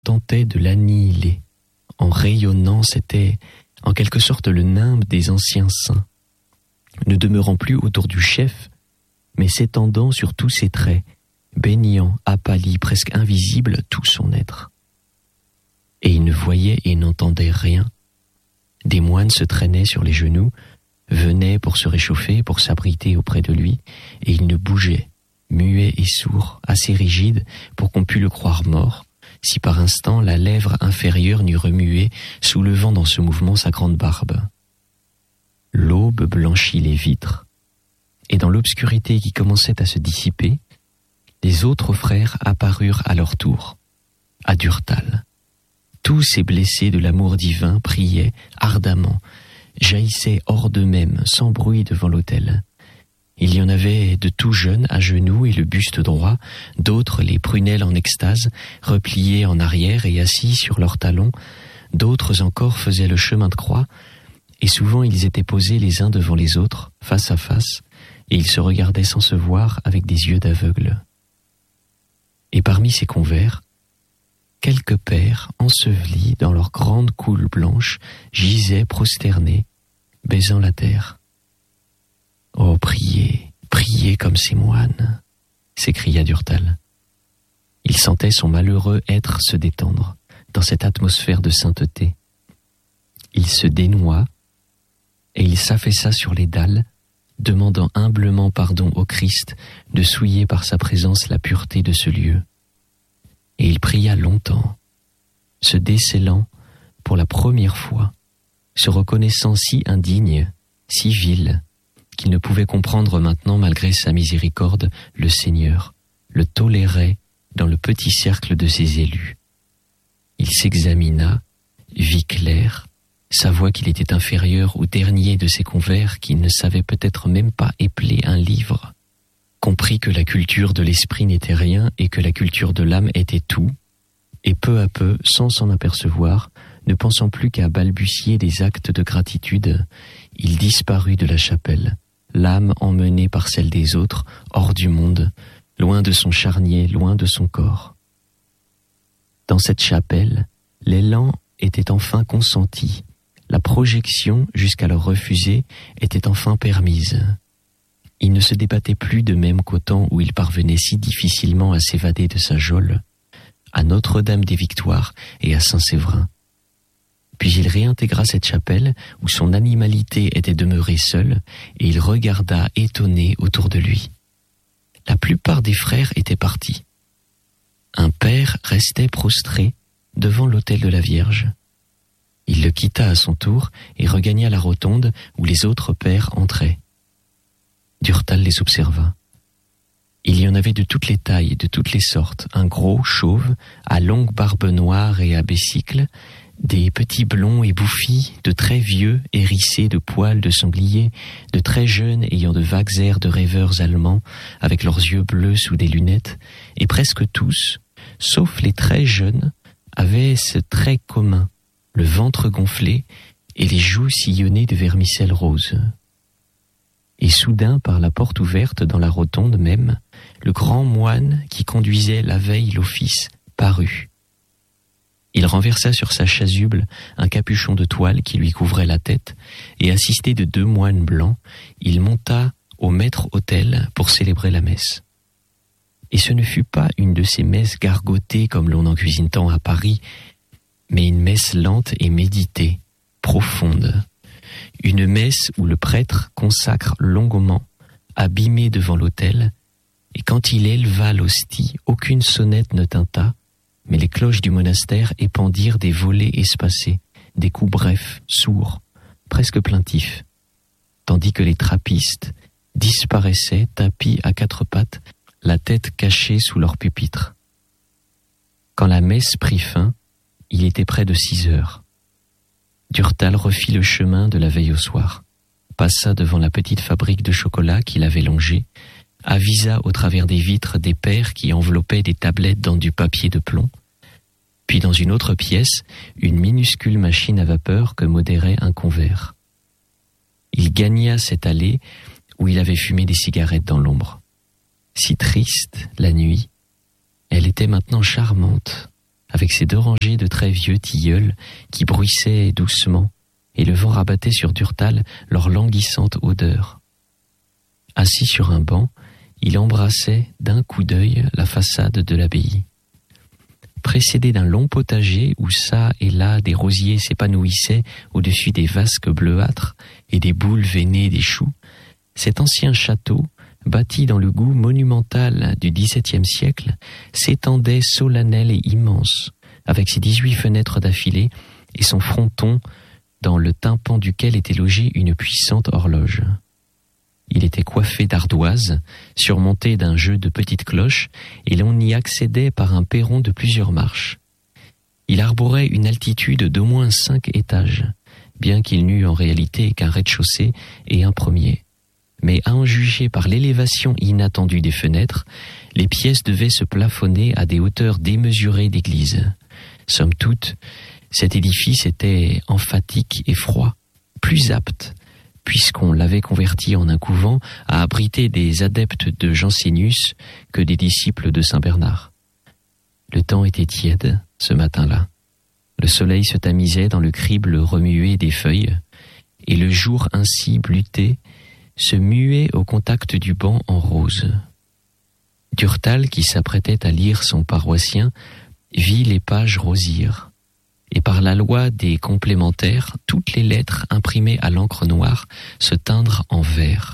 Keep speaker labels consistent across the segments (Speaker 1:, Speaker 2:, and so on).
Speaker 1: tentait de l'annihiler. En rayonnant, c'était en quelque sorte le nimbe des anciens saints, ne demeurant plus autour du chef, mais s'étendant sur tous ses traits, baignant, apâli, presque invisible, tout son être. Et il ne voyait et n'entendait rien. Des moines se traînaient sur les genoux, venaient pour se réchauffer, pour s'abriter auprès de lui, et il ne bougeait, muet et sourd, assez rigide pour qu'on pût le croire mort, si par instant la lèvre inférieure n'eût remué, soulevant dans ce mouvement sa grande barbe. L'aube blanchit les vitres, et dans l'obscurité qui commençait à se dissiper, les autres frères apparurent à leur tour, à Durtal. Tous ces blessés de l'amour divin priaient ardemment, jaillissaient hors d'eux-mêmes, sans bruit devant l'autel. Il y en avait de tout jeunes à genoux et le buste droit, d'autres les prunelles en extase, repliés en arrière et assis sur leurs talons, d'autres encore faisaient le chemin de croix, et souvent ils étaient posés les uns devant les autres, face à face, et ils se regardaient sans se voir avec des yeux d'aveugle. Et parmi ces convers, quelques pères, ensevelis dans leurs grandes coules blanches, gisaient prosternés, baisant la terre. « Oh, priez, priez comme ces moines !» s'écria Durtal. Il sentait son malheureux être se détendre dans cette atmosphère de sainteté. Il se dénoua et il s'affaissa sur les dalles, demandant humblement pardon au Christ de souiller par sa présence la pureté de ce lieu. Et il pria longtemps, se décelant pour la première fois, se reconnaissant si indigne, si vil, qu'il ne pouvait comprendre maintenant, malgré sa miséricorde, le Seigneur le tolérait dans le petit cercle de ses élus. Il s'examina, vit clair, savoit qu'il était inférieur au dernier de ses convers qui ne savait peut-être même pas épeler un livre, comprit que la culture de l'esprit n'était rien et que la culture de l'âme était tout, et peu à peu, sans s'en apercevoir, ne pensant plus qu'à balbutier des actes de gratitude, il disparut de la chapelle, l'âme emmenée par celle des autres, hors du monde, loin de son charnier, loin de son corps. Dans cette chapelle, l'élan était enfin consenti, la projection, jusqu'alors refusée, était enfin permise. Il ne se débattait plus de même qu'au temps où il parvenait si difficilement à s'évader de sa geôle, à Notre-Dame des Victoires et à Saint-Séverin. Puis il réintégra cette chapelle où son animalité était demeurée seule, et il regarda étonné autour de lui. La plupart des frères étaient partis. Un père restait prostré devant l'autel de la Vierge. Il le quitta à son tour et regagna la rotonde où les autres pères entraient. Durtal les observa. Il y en avait de toutes les tailles, de toutes les sortes, un gros chauve, à longue barbe noire et à besicles, des petits blonds et bouffis, de très vieux, hérissés de poils de sanglier, de très jeunes ayant de vagues airs de rêveurs allemands, avec leurs yeux bleus sous des lunettes, et presque tous, sauf les très jeunes, avaient ce trait commun, le ventre gonflé et les joues sillonnées de vermicelle rose. Et soudain, par la porte ouverte dans la rotonde même, le grand moine qui conduisait la veille l'office parut. Il renversa sur sa chasuble un capuchon de toile qui lui couvrait la tête, et assisté de 2 moines blancs, il monta au maître-autel pour célébrer la messe. Et ce ne fut pas une de ces messes gargotées comme l'on en cuisine tant à Paris, mais une messe lente et méditée, profonde. Une messe où le prêtre consacre longuement, abîmé devant l'autel, et quand il éleva l'hostie, aucune sonnette ne tinta, mais les cloches du monastère épandirent des volées espacées, des coups brefs, sourds, presque plaintifs, tandis que les trappistes disparaissaient tapis à 4 pattes, la tête cachée sous leur pupitre. Quand la messe prit fin, il était près de 6 heures. Durtal refit le chemin de la veille au soir, passa devant la petite fabrique de chocolat qu'il avait longée, avisa au travers des vitres des pères qui enveloppaient des tablettes dans du papier de plomb, puis dans une autre pièce, une minuscule machine à vapeur que modérait un convers. Il gagna cette allée où il avait fumé des cigarettes dans l'ombre. Si triste, la nuit, elle était maintenant charmante, avec ses 2 rangées de très vieux tilleuls qui bruissaient doucement, et le vent rabattait sur Durtal leur languissante odeur. Assis sur un banc, il embrassait d'un coup d'œil la façade de l'abbaye. Précédé d'un long potager où çà et là des rosiers s'épanouissaient au-dessus des vasques bleuâtres et des boules veinées des choux, cet ancien château, bâti dans le goût monumental du XVIIe siècle, s'étendait solennel et immense, avec ses 18 fenêtres d'affilée et son fronton dans le tympan duquel était logée une puissante horloge. Il était coiffé d'ardoises, surmonté d'un jeu de petites cloches, et l'on y accédait par un perron de plusieurs marches. Il arborait une altitude d'au moins 5 étages, bien qu'il n'eût en réalité qu'un rez-de-chaussée et un premier. Mais à en juger par l'élévation inattendue des fenêtres, les pièces devaient se plafonner à des hauteurs démesurées d'église. Somme toute, cet édifice était emphatique et froid, plus apte, puisqu'on l'avait converti en un couvent, à abriter des adeptes de Jansénius que des disciples de Saint Bernard. Le temps était tiède, ce matin-là. Le soleil se tamisait dans le crible remué des feuilles, et le jour ainsi bleuté se muait au contact du banc en rose. Durtal, qui s'apprêtait à lire son paroissien, vit les pages rosir. Et par la loi des complémentaires, toutes les lettres imprimées à l'encre noire se teindre en vert.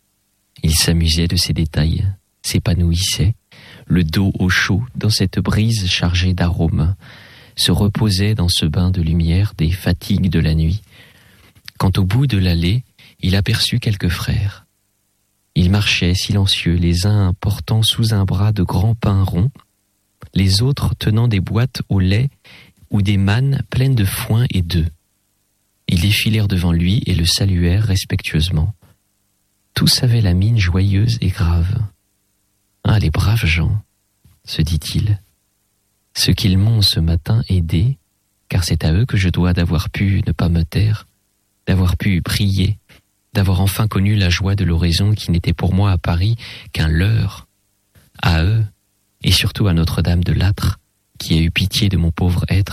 Speaker 1: Il s'amusait de ces détails, s'épanouissait, le dos au chaud dans cette brise chargée d'arômes, se reposait dans ce bain de lumière des fatigues de la nuit. Quand au bout de l'allée, il aperçut quelques frères. Ils marchaient silencieux, les uns portant sous un bras de grands pains ronds, les autres tenant des boîtes au lait ou des mannes pleines de foin et d'œufs. Ils défilèrent devant lui et le saluèrent respectueusement. Tous avaient la mine joyeuse et grave. « Ah, les braves gens !» se dit-il. « Ceux qu'ils m'ont ce matin aidé, car c'est à eux que je dois d'avoir pu ne pas me taire, d'avoir pu prier, d'avoir enfin connu la joie de l'oraison qui n'était pour moi à Paris qu'un leurre. À eux, et surtout à Notre-Dame de Lattre, qui a eu pitié de mon pauvre être. »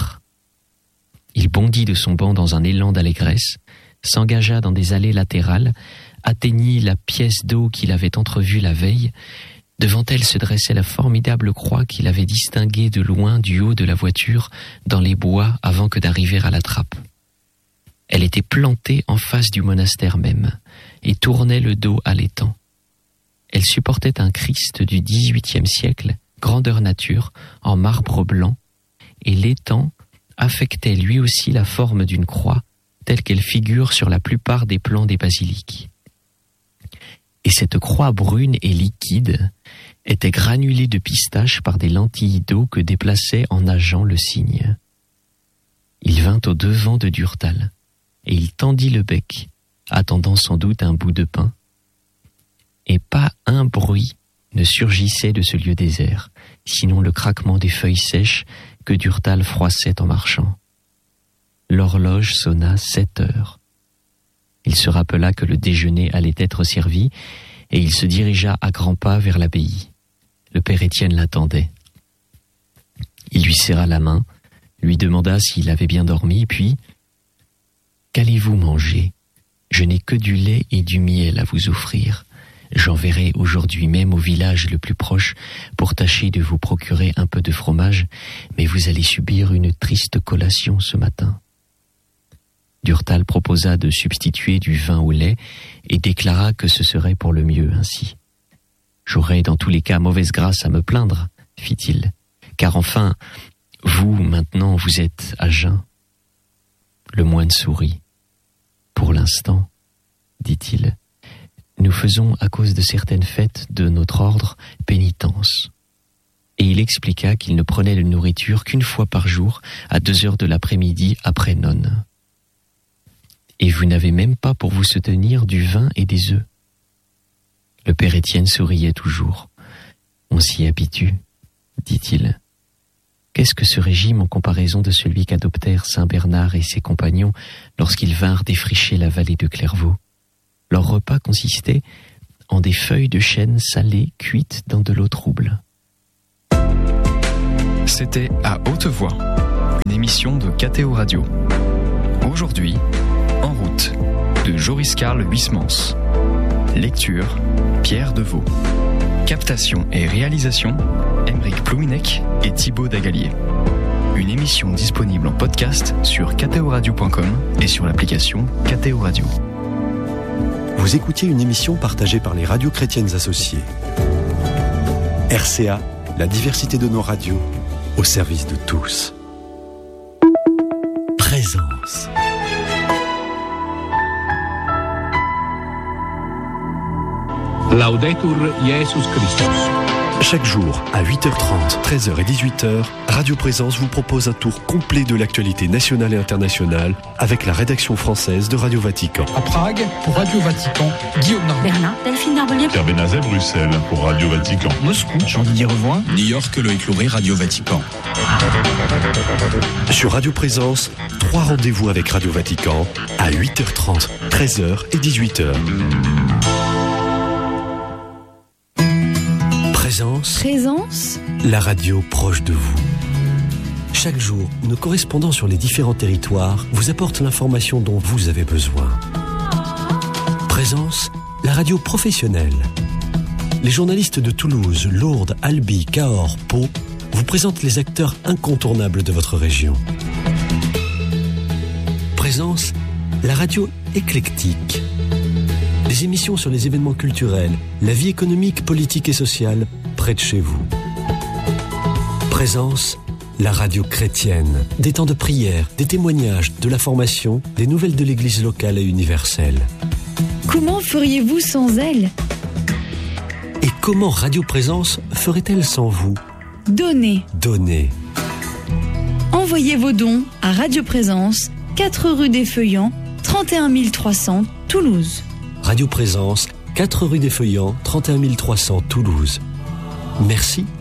Speaker 1: Il bondit de son banc dans un élan d'allégresse, s'engagea dans des allées latérales, atteignit la pièce d'eau qu'il avait entrevue la veille. Devant elle se dressait la formidable croix qu'il avait distinguée de loin du haut de la voiture dans les bois avant que d'arriver à la trappe. Elle était plantée en face du monastère même et tournait le dos à l'étang. Elle supportait un Christ du XVIIIe siècle, grandeur nature, en marbre blanc, et l'étang affectait lui aussi la forme d'une croix, telle qu'elle figure sur la plupart des plans des basiliques. Et cette croix brune et liquide était granulée de pistache par des lentilles d'eau que déplaçait en nageant le cygne. Il vint au devant de Durtal, et il tendit le bec, attendant sans doute un bout de pain, et pas un bruit ne surgissait de ce lieu désert, sinon le craquement des feuilles sèches que Durtal froissait en marchant. L'horloge sonna 7 heures. Il se rappela que le déjeuner allait être servi, et il se dirigea à grands pas vers l'abbaye. Le père Étienne l'attendait. Il lui serra la main, lui demanda s'il avait bien dormi, puis « Qu'allez-vous manger ? Je n'ai que du lait et du miel à vous offrir. J'enverrai aujourd'hui même au village le plus proche pour tâcher de vous procurer un peu de fromage, mais vous allez subir une triste collation ce matin. » Durtal proposa de substituer du vin au lait et déclara que ce serait pour le mieux ainsi. « J'aurais dans tous les cas mauvaise grâce à me plaindre, fit-il, car enfin, vous, maintenant, vous êtes à jeun. » Le moine sourit. « Pour l'instant, dit-il, nous faisons, à cause de certaines fêtes de notre ordre, pénitence. » Et il expliqua qu'il ne prenait de nourriture qu'une fois par jour, à 2 heures de l'après-midi, après none. « Et vous n'avez même pas pour vous soutenir du vin et des œufs. » Le père Étienne souriait toujours. « On s'y habitue, dit-il. Qu'est-ce que ce régime en comparaison de celui qu'adoptèrent Saint Bernard et ses compagnons lorsqu'ils vinrent défricher la vallée de Clairvaux? Leur repas consistait en des feuilles de chêne salées cuites dans de l'eau trouble.
Speaker 2: C'était À Haute Voix, une émission de KTO Radio. Aujourd'hui, En route, de Joris Karl Huysmans. Lecture, Pierre Deveau. Captation et réalisation, Aymeric Plouinec et Thibaut Dagalier. Une émission disponible en podcast sur ktoradio.com et sur l'application KTO Radio.
Speaker 3: Vous écoutiez une émission partagée par les radios chrétiennes associées. RCA, la diversité de nos radios, au service de tous. Présence.
Speaker 4: Laudetur Jesus Christus.
Speaker 3: Chaque jour, à 8h30, 13h et 18h, Radio Présence vous propose un tour complet de l'actualité nationale et internationale avec la rédaction française de Radio Vatican.
Speaker 5: À Prague, pour Radio Vatican, Guillaume Narbonne.
Speaker 6: Berlin, Delphine Narbonnier.
Speaker 7: Pierre Benazet, Bruxelles, pour Radio Vatican.
Speaker 5: Moscou, Jean-Didier Revoin.
Speaker 8: New York, Loïc Lauré, Radio Vatican.
Speaker 3: Sur Radio Présence, 3 rendez-vous avec Radio Vatican à 8h30, 13h et 18h. Présence, la radio proche de vous. Chaque jour, nos correspondants sur les différents territoires vous apportent l'information dont vous avez besoin. Présence, la radio professionnelle. Les journalistes de Toulouse, Lourdes, Albi, Cahors, Pau vous présentent les acteurs incontournables de votre région. Présence, la radio éclectique. Des émissions sur les événements culturels, la vie économique, politique et sociale près de chez vous. Présence, la radio chrétienne. Des temps de prière, des témoignages, de la formation, des nouvelles de l'église locale et universelle.
Speaker 9: Comment feriez-vous sans elle ?
Speaker 3: Et comment Radio Présence ferait-elle sans vous ?
Speaker 9: Donnez. Envoyez vos dons à Radio Présence, 4 rue des Feuillants, 31 300, Toulouse.
Speaker 3: Radio Présence, 4 rue des Feuillants, 31 300, Toulouse. Merci